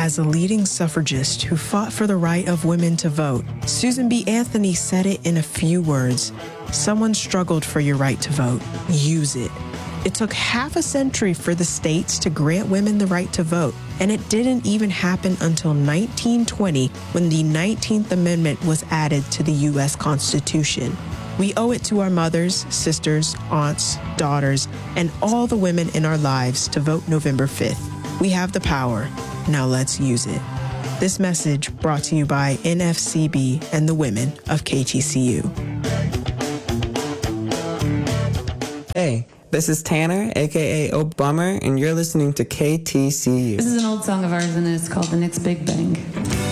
as a leading suffragist who fought for the right of women to vote, Susan B. Anthony said it in a few words. Someone struggled for your right to vote. Use it. It took half a century for the states to grant women the right to vote, and it didn't even happen until 1920 when the 19th Amendment was added to the U.S. Constitution. We owe it to our mothers, sisters, aunts, daughters, and all the women in our lives to vote November 5th. We have the power. Now let's use it. This message brought to you by NFCB and the women of KTCU. Hey, this is Tanner, a.k.a. Obama, and you're listening to KTCU. This is an old song of ours, and it's called The Next Big Bang.